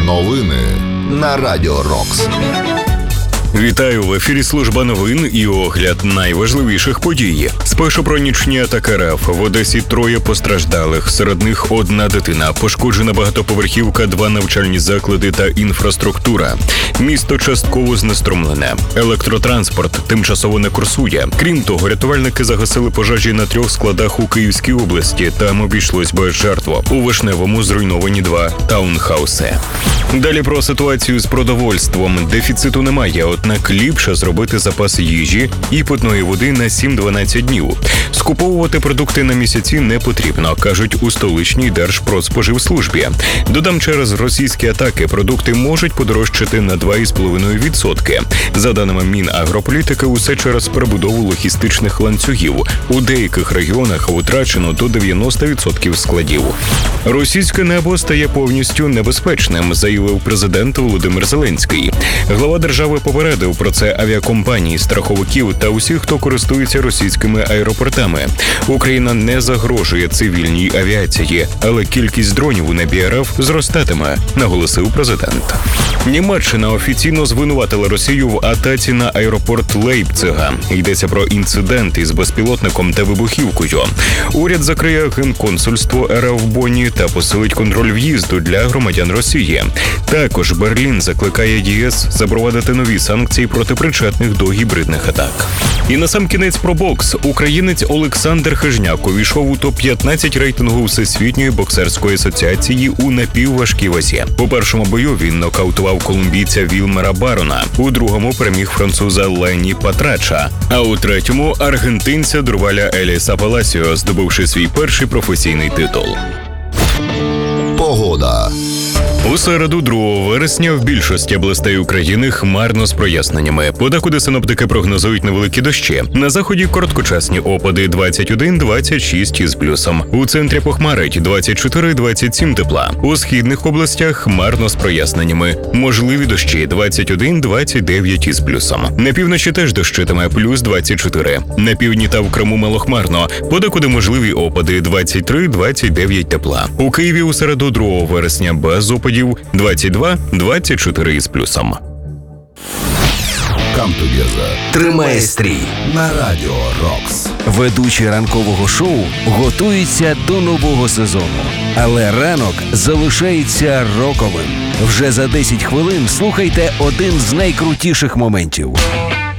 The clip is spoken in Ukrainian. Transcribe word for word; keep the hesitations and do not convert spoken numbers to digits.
Новини на Радіо Рокс. Вітаю, в ефірі служба новин і огляд найважливіших подій. Спершу про нічні атаки РФ. В Одесі троє постраждалих. Серед них одна дитина. Пошкоджена багатоповерхівка, два навчальні заклади та інфраструктура. Місто частково знеструмлене. Електротранспорт тимчасово не курсує. Крім того, рятувальники загасили пожежі на трьох складах у Київській області. Там обійшлось без жертв. У Вишневому зруйновані два таунхауси. Далі про ситуацію з продовольством. Дефіциту немає, однак ліпше зробити запас їжі і питної води на сім-дванадцять днів. Скуповувати продукти на місяці не потрібно, кажуть у столичній Держпродспоживслужбі. Додам, через російські атаки продукти можуть подорожчати на два цілих п'ять десятих відсотка. За даними Мінагрополітики, усе через перебудову логістичних ланцюгів. У деяких регіонах утрачено до дев'яносто відсотків складів. Російське небо стає повністю небезпечним, заявив президент Володимир Зеленський. Глава держави попередив про це авіакомпанії, страховиків та усіх, хто користується російськими аеропортами. Україна не загрожує цивільній авіації, але кількість дронів у небі РФ зростатиме, наголосив президент. Німеччина офіційно звинуватила Росію в атаці на аеропорт Лейпцига. Йдеться про інцидент із безпілотником та вибухівкою. Уряд закриє генконсульство РФ в Бонні та посилить контроль в'їзду для громадян Росії. Також Берлін закликає ЄС запровадити нові санкції проти причетних до гібридних атак. І насамкінець про бокс. Українець Олександр Хижняк увійшов у топ п'ятнадцять рейтингу Всесвітньої боксерської асоціації у напівважкій вазі. У першому бою він нокаутував колумбійця Вілмера Барона, у другому переміг француза Лені Патрача, а у третьому – аргентинця Дурваля Еліса Паласіо, здобувши свій перший професійний титул. Погода. У середу, другого вересня, в більшості областей України хмарно з проясненнями. Подекуди синоптики прогнозують невеликі дощі. На заході короткочасні опади двадцять один - двадцять шість із плюсом. У центрі похмарить двадцять чотири - двадцять сім тепла. У східних областях хмарно з проясненнями. Можливі дощі двадцять один - двадцять дев'ять із плюсом. На півночі теж дощитиме плюс двадцять чотири. На півдні та в Криму малохмарно. Подекуди можливі опади двадцять три - двадцять дев'ять тепла. У Києві у середу, другого вересня, без опадів двадцять два - двадцять чотири із плюсом. Come together. Тримає стрій На Радіо Рокс. Ведучі ранкового шоу готуються до нового сезону. Але ранок залишається роковим. Вже за десять хвилин слухайте один з найкрутіших моментів.